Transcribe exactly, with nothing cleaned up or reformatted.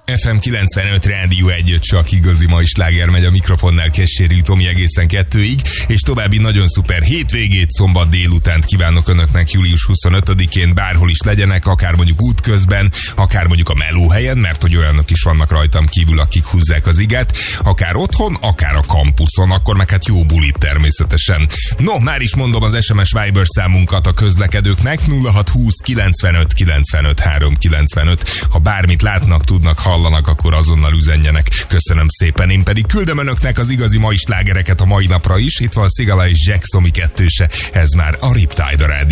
ef em kilencvenöt Rádió egy, csak igazi mai sláger megy a mikrofonnál, Kesseri Tomi egészen kettőig, és további nagyon szuper hétvégét, szombat délutánt kívánok önöknek július huszonötödikén, bárhol is legyenek, akár mondjuk útközben, akár mondjuk a melóhelyen, mert hogy olyanok is vannak rajtam kívül, akik húzzák az igát, akár otthon, akár a kampuszon, akkor meg hát jó bulit természetesen. No, már is mondom az es em es Viber számunkat a közlekedőknek, nulla hat húsz kilencvenöt kilencvenöt három kilencvenöt. Ha bármit látnak, tudnak, hallanak, akkor azonnal üzenjenek. Köszönöm szépen, én pedig küldöm önöknek az igazi mai slágereket a mai napra is. Itt van Szigala és Jack Somi kettőse, ez már a Riptide a rádió.